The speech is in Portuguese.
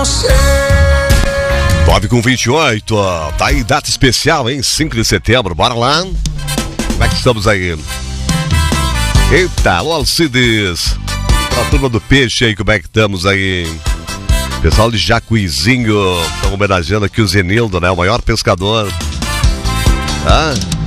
9h28, tá aí data especial, hein? 5 de setembro, bora lá. Como é que estamos aí? Eita, alô Alcides. Pra turma do peixe aí, como é que estamos aí? Pessoal de Jacuizinho, estão homenageando aqui o Zenildo, né? O maior pescador. Ah,